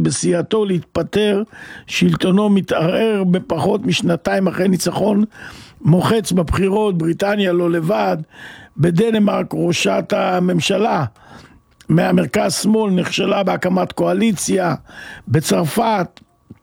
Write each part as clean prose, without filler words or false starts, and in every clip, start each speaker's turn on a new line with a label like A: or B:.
A: בסיעתו להתפטר, שלטונו מתערער בפחות משנתיים אחרי ניצחון מוחץ בבחירות, בריטניה לא לבד, בדנמרק ראשת הממשלה מהמרכז שמאל נכשלה בהקמת קואליציה, בצרפת,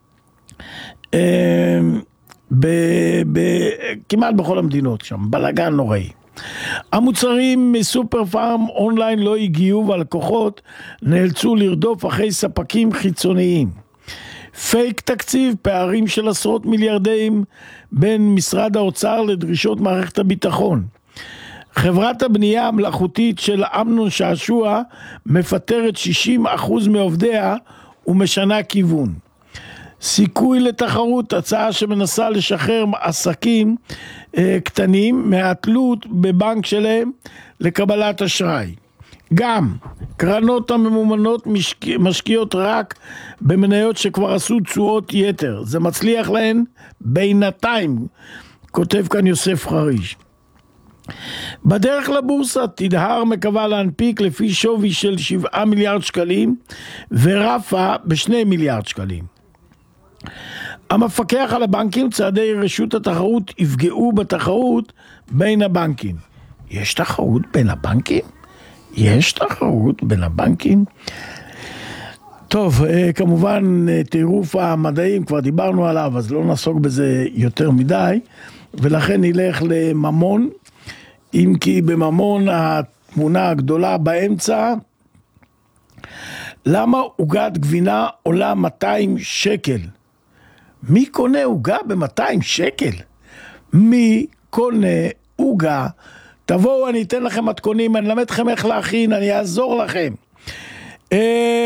A: כמעט בכל המדינות שם, בלגן נוראי. המוצרים מסופר פארם אונליין לא הגיעו והלקוחות נאלצו לרדוף אחרי ספקים חיצוניים. פייק תקציב, פערים של עשרות מיליארדים בין משרד האוצר לדרישות מערכת הביטחון. חברת הבנייה המלאכותית של אמנון שעשוע מפטרת 60% מעובדיה ומשנה כיוון. סיכוי לתחרות, הצעה שמנסה לשחרר עסקים קטנים מהתלות בבנק שלהם לקבלת אשראי. גם קרנות הממומנות משקיעות רק במניות שכבר עשו תשואות יתר. זה מצליח להן בינתיים, כותב כאן יוסף חריש. בדרך לבורסה תדהר מקווה להנפיק לפי שווי של 7 מיליארד שקלים ורפה ב2 מיליארד שקלים. המפקח על הבנקים, צעדי רשות התחרות יפגעו בתחרות בין הבנקים. יש תחרות בין הבנקים? יש תחרות בין הבנקים? טוב, כמובן טירוף המדעים כבר דיברנו עליו, אז לא נעסוק בזה יותר מדי, ולכן נלך לממון, אם כי בממון התמונה הגדולה באמצע, למה עוגת גבינה עולה 200 שקל? מי קונה עוגה ב-200 שקל? מי קונה עוגה? תבואו, אני אתן לכם מתכונים, אני אלמד אתכם איך להכין, אני אעזור לכם. 60%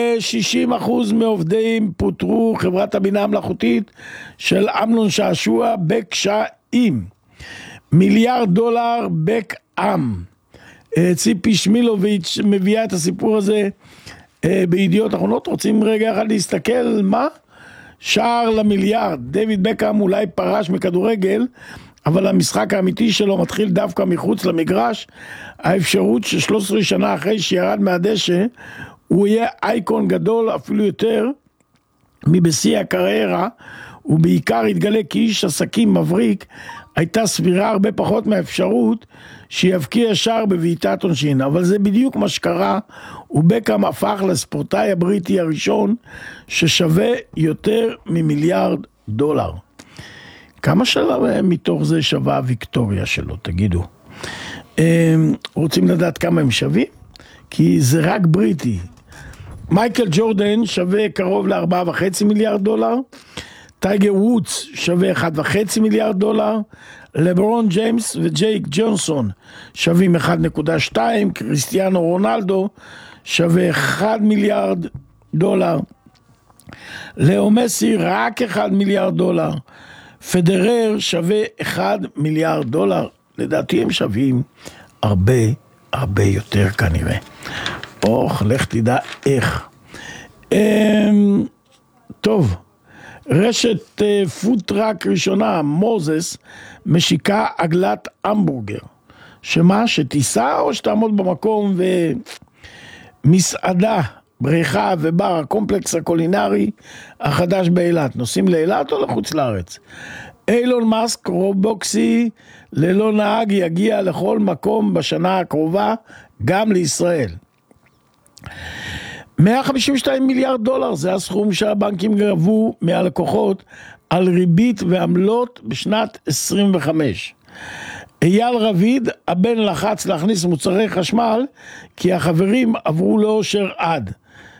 A: מעובדים פוטרו, חברת הבינה המלאכותית של אמנון שעשוע בקשיים. $1 מיליארד בקעם. ציפי שמילוביץ' מביאה את הסיפור הזה בידיעות אחרונות. רוצים רגע אחד להסתכל מה? שער למיליארד. דיוויד בקהאם אולי פרש מכדורגל, אבל המשחק האמיתי שלו מתחיל דווקא מחוץ למגרש. האפשרות ש13 שנה אחרי שירד מהדשא הוא יהיה אייקון גדול אפילו יותר מבשיא הקריירה, ובעיקר התגלה כאיש עסקים מבריק, הייתה סבירה הרבה פחות מהאפשרות שיבקיע שער בבעיטת עונשין. אבל זה בדיוק מה שקרה, ובקהאם הפך לספורטאי הבריטי הראשון ששווה יותר $1 מיליארד. כמה מתוך זה שווה הוויקטוריה שלו, תגידו? רוצים לדעת כמה הם שווים? כי זה רק בריטי. מייקל ג'ורדן שווה קרוב ל$4.5 מיליארד, טייגר וודס שווה $1.5 מיליארד, לברון ג'יימס וג'ייק ג'ונסון שווים 1.2, קריסטיאנו רונלדו שווה $1 מיליארד, לאו מסי רק $1 מיליארד, פדרר שווה $1 מיליארד, לדעתי הם שווים הרבה יותר כנראה. לך תדע איך. טוב, רשת פוטראק ראשונה, מוזס, משיקה עגלת המבורגר. שמה? שתיסע או שתעמוד במקום ומסעדה, בריכה ובר, הקומפלקס הקולינרי החדש באילת. נוסעים לאילת או לחוץ לארץ? אילון מאסק, רובוקסי, ללא נהג יגיע לכל מקום בשנה הקרובה, גם לישראל. $152 מיליארד, זה הסכום שהבנקים גרבו מהלקוחות על ריבית ועמלות בשנת 25. אייל רביד, הבן לחץ להכניס מוצרי חשמל, כי החברים עברו לאושר עד,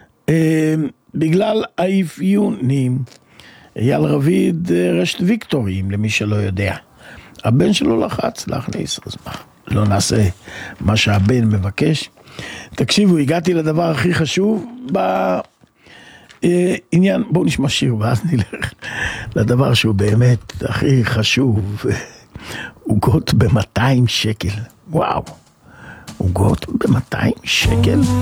A: בגלל האפיונים. אייל רביד רשת ויקטורים, למי שלא יודע. הבן שלו לחץ להכניס, אז מה? לא נעשה מה שהבן מבקש. תקשיבו, הגעתי לדבר הכי חשוב בעניין, בואו נשמע שיר ואז נלך לדבר שהוא באמת הכי חשוב. עוגות ב200 שקל. וואו, עוגות ב200 שקל?